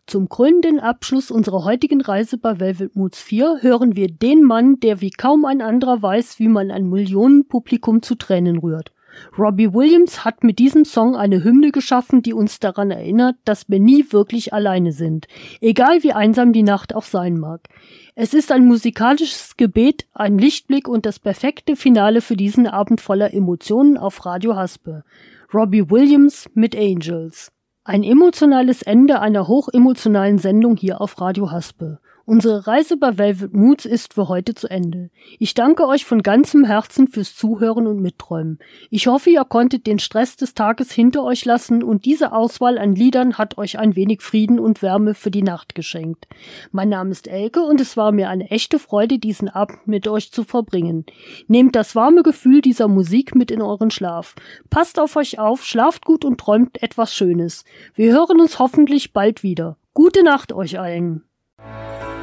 Zum krönenden Abschluss unserer heutigen Reise bei Velvet Moods 4 hören wir den Mann, der wie kaum ein anderer weiß, wie man ein Millionenpublikum zu Tränen rührt. Robbie Williams hat mit diesem Song eine Hymne geschaffen, die uns daran erinnert, dass wir nie wirklich alleine sind, egal wie einsam die Nacht auch sein mag. Es ist ein musikalisches Gebet, ein Lichtblick und das perfekte Finale für diesen Abend voller Emotionen auf Radio Haspe. Robbie Williams mit Angels. Ein emotionales Ende einer hochemotionalen Sendung hier auf Radio Haspe. Unsere Reise bei Velvet Moods ist für heute zu Ende. Ich danke euch von ganzem Herzen fürs Zuhören und Mitträumen. Ich hoffe, ihr konntet den Stress des Tages hinter euch lassen und diese Auswahl an Liedern hat euch ein wenig Frieden und Wärme für die Nacht geschenkt. Mein Name ist Elke und es war mir eine echte Freude, diesen Abend mit euch zu verbringen. Nehmt das warme Gefühl dieser Musik mit in euren Schlaf. Passt auf euch auf, schlaft gut und träumt etwas Schönes. Wir hören uns hoffentlich bald wieder. Gute Nacht euch allen.